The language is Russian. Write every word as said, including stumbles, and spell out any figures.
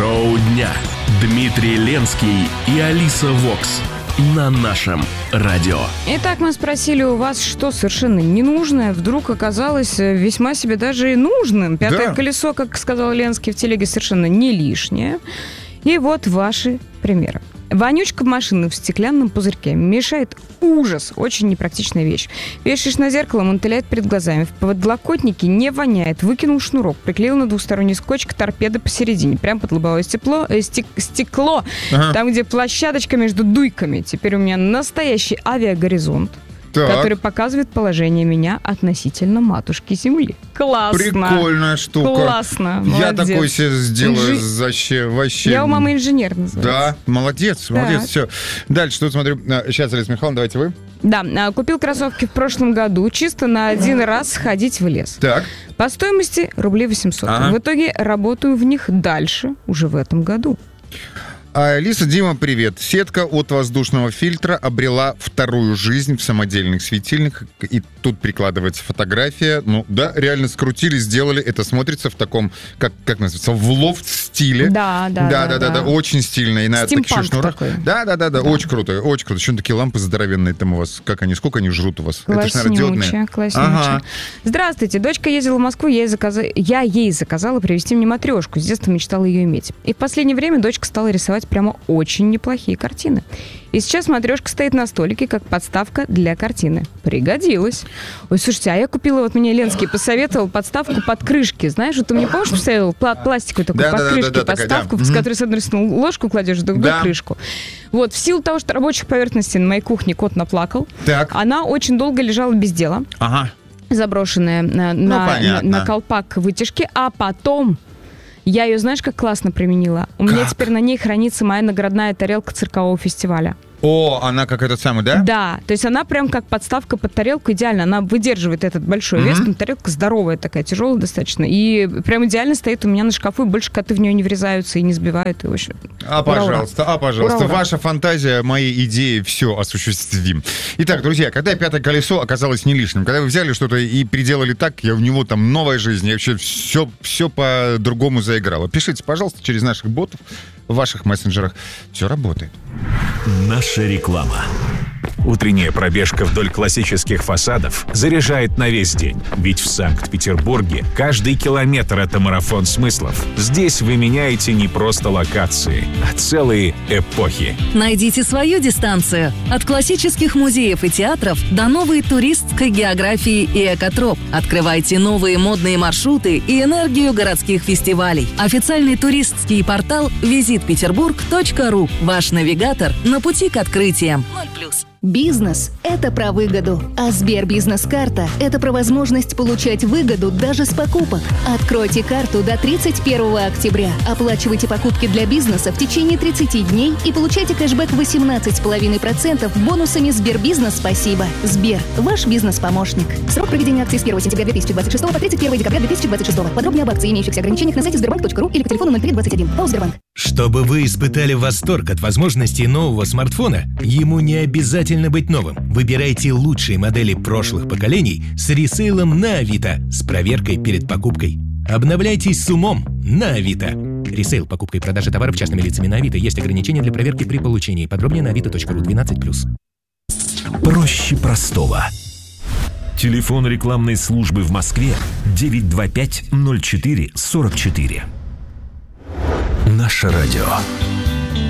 Шоу дня. Дмитрий Ленский и Алиса Вокс на нашем радио. Итак, мы спросили у вас, что совершенно ненужное вдруг оказалось весьма себе даже и нужным. Пятое да. колесо, как сказал Ленский в телеге, совершенно не лишнее. И вот ваши примеры. Вонючка машины в стеклянном пузырьке мешает ужас. Очень непрактичная вещь. Вешаешь на зеркало, он мотыляет перед глазами. В подлокотнике не воняет. Выкинул шнурок, приклеил на двусторонний скотч к торпедо посередине. Прям под лобовое стекло. Э, стек, стекло. Ага. Там, где площадочка между дуйками. Теперь у меня настоящий авиагоризонт. Так. Который показывает положение меня относительно матушки Земли. Классно. Прикольная штука. Классно. Я молодец. такой себе сделаю Инжи... вообще, вообще. Я у мамы инженер называется. Да, молодец, молодец. Так. Все. Дальше, тут смотрю. Сейчас, Алиса Михайловна, давайте вы. Да, купил кроссовки в прошлом году, чисто на один раз сходить в лес. Так. По стоимости рублей восемьсот. Ага. В итоге работаю в них дальше, уже в этом году. Алиса, Дима, привет. Сетка от воздушного фильтра обрела вторую жизнь в самодельных светильниках. И тут прикладывается фотография. Ну, да, реально скрутили, сделали. Это смотрится в таком, как, как называется, в лофт-стиле. Да, да, да. Да, да, да. да, очень стильно. И на таких же шнурах. Такой. Да, да, да, да, очень круто, очень круто. Еще такие лампы здоровенные там у вас. Как они, сколько они жрут у вас? Класснючая, это же, наверное, диодные. Класснючая. Ага. Здравствуйте. Дочка ездила в Москву, я ей, заказала, я ей заказала привезти мне матрешку. С детства мечтала ее иметь. И в последнее время дочка стала рисовать прямо очень неплохие картины. И сейчас матрешка стоит на столике, как подставка для картины. Пригодилась. Ой, слушайте, а я купила, вот мне Ленский посоветовал подставку под крышки. Знаешь, вот ты мне, помнишь, посоветовал пластиковую такую да, под да, крышки да, да, подставку, такая, да. с которой, с одной стороны, ложку кладешь, с другой да. крышку. Вот, в силу того, что рабочих поверхностей на моей кухне кот наплакал, так. она очень долго лежала без дела. Ага. Заброшенная на, ну, на, на, на колпак вытяжки, а потом... Я ее, знаешь, как классно применила? У как? меня теперь на ней хранится моя наградная тарелка циркового фестиваля. О, она как этот самый, да? Да, то есть она прям как подставка под тарелку идеально. Она выдерживает этот большой mm-hmm. вес, но тарелка здоровая такая, тяжелая достаточно. И прям идеально стоит у меня на шкафу, и больше коты в нее не врезаются и не сбивают. И вообще... А, ура, пожалуйста, ура. а, пожалуйста. Ура, ура. Ваша фантазия, мои идеи, все осуществим. Итак, друзья, когда пятое колесо оказалось не лишним, когда вы взяли что-то и приделали так, я в него там новая жизнь, я вообще все, все по-другому заиграла. Пишите, пожалуйста, через наших ботов, в ваших мессенджерах. Все работает. Наша реклама. Утренняя пробежка вдоль классических фасадов заряжает на весь день. Ведь в Санкт-Петербурге каждый километр — это марафон смыслов. Здесь вы меняете не просто локации, а целые эпохи. Найдите свою дистанцию. От классических музеев и театров до новой туристской географии и экотроп. Открывайте новые модные маршруты и энергию городских фестивалей. Официальный туристский портал визит петербург точка ру. Ваш навигатор на пути к открытиям. ноль плюс. Бизнес – это про выгоду, а Сбербизнес-карта – это про возможность получать выгоду даже с покупок. Откройте карту до тридцать первого октября, оплачивайте покупки для бизнеса в течение тридцати дней и получайте кэшбэк восемнадцать целых пять десятых процента бонусами Сбербизнес «Спасибо». Сбер – ваш бизнес-помощник. Срок проведения акции с первого сентября две тысячи двадцать шестого по тридцать первого декабря две тысячи двадцать шестого. Подробнее об акции и имеющихся ограничениях на сайте сбербанк точка ру или по телефону ноль три двадцать один. ПАО «Сбербанк». Чтобы вы испытали восторг от возможностей нового смартфона, ему не обязательно быть новым. Выбирайте лучшие модели прошлых поколений с ресейлом на Авито с проверкой перед покупкой. Обновляйтесь с умом на Авито. Ресейл, покупка и продажа товаров частными лицами на Авито. Есть ограничения для проверки при получении. Подробнее на авито точка ру. двенадцать плюс. Проще простого. Телефон рекламной службы в Москве девять два пять ноль четыре сорок четыре. Наше радио.